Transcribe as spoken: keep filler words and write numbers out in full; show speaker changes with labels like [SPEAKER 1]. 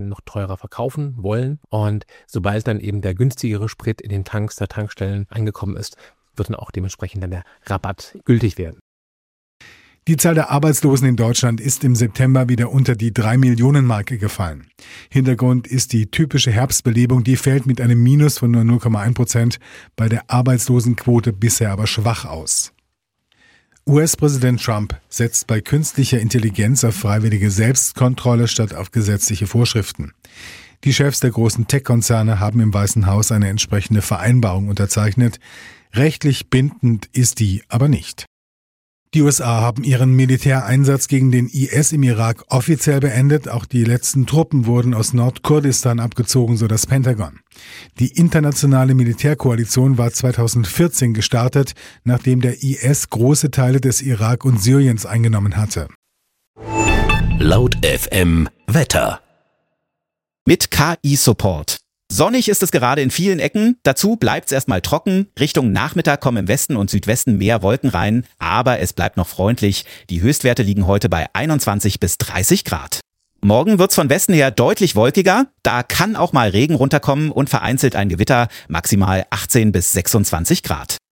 [SPEAKER 1] noch teurer verkaufen wollen. Und sobald dann eben der günstigere Sprit in den Tanks der Tankstellen angekommen ist, wird dann auch dementsprechend dann der Rabatt gültig werden.
[SPEAKER 2] Die Zahl der Arbeitslosen in Deutschland ist im September wieder unter die drei Millionen Marke gefallen. Hintergrund ist die typische Herbstbelebung, die fällt mit einem Minus von nur null Komma eins Prozent bei der Arbeitslosenquote bisher aber schwach aus. U S-Präsident Trump setzt bei künstlicher Intelligenz auf freiwillige Selbstkontrolle statt auf gesetzliche Vorschriften. Die Chefs der großen Tech-Konzerne haben im Weißen Haus eine entsprechende Vereinbarung unterzeichnet. Rechtlich bindend ist die aber nicht. Die U S A haben ihren Militäreinsatz gegen den I S im Irak offiziell beendet. Auch die letzten Truppen wurden aus Nordkurdistan abgezogen, so das Pentagon. Die internationale Militärkoalition war zweitausendvierzehn gestartet, nachdem der I S große Teile des Irak und Syriens eingenommen hatte.
[SPEAKER 3] Laut F M Wetter.
[SPEAKER 4] Mit K I-Support. Sonnig ist es gerade in vielen Ecken, dazu bleibt es erstmal trocken. Richtung Nachmittag kommen im Westen und Südwesten mehr Wolken rein, aber es bleibt noch freundlich. Die Höchstwerte liegen heute bei einundzwanzig bis dreißig Grad. Morgen wird's von Westen her deutlich wolkiger, da kann auch mal Regen runterkommen und vereinzelt ein Gewitter, maximal achtzehn bis sechsundzwanzig Grad.